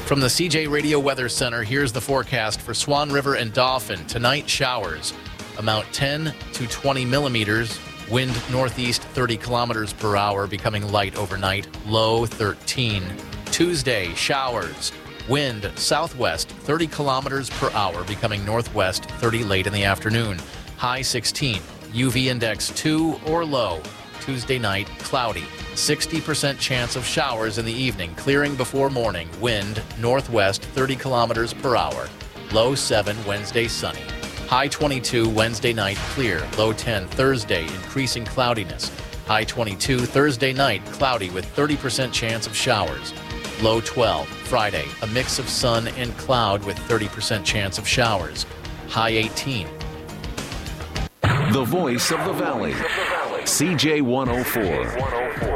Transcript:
From the CJ Radio Weather Center, here's the forecast for Swan River and Dauphin. Tonight, showers. Amount 10 to 20 millimeters. Wind northeast 30 kilometers per hour, becoming light overnight. Low 13. Tuesday, showers. Wind southwest 30 kilometers per hour, becoming northwest 30 late in the afternoon. High 16. UV index 2 or low. Tuesday night, cloudy. 60% chance of showers in the evening, clearing before morning. Wind northwest 30 kilometers per hour. Low 7, Wednesday sunny. High 22, Wednesday night clear. Low 10, Thursday, increasing cloudiness. High 22, Thursday night cloudy with 30% chance of showers. Low 12, Friday, a mix of sun and cloud with 30% chance of showers. High 18. The voice of the valley. CJ 104.